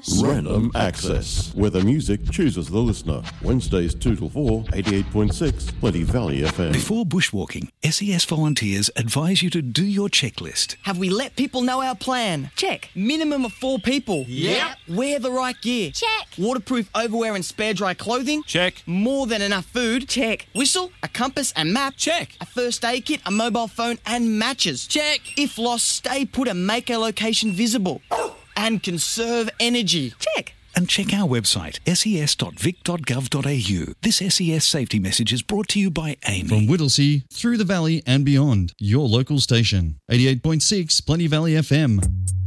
Random Access, where the music chooses the listener. Wednesdays 2 till 4, 88.6, Plenty Valley FM. Before bushwalking, SES volunteers advise you to do your checklist. Have we let people know our plan? Check. Minimum of 4 people? Yep. Wear the right gear? Check. Waterproof overwear and spare dry clothing? Check. More than enough food? Check. Whistle, a compass and map? Check. A first aid kit, a mobile phone and matches? Check. If lost, stay put and make our location visible. And conserve energy. Check. And check our website, ses.vic.gov.au. This SES safety message is brought to you by Amy. From Whittlesea, through the valley and beyond, your local station. 88.6 Plenty Valley FM.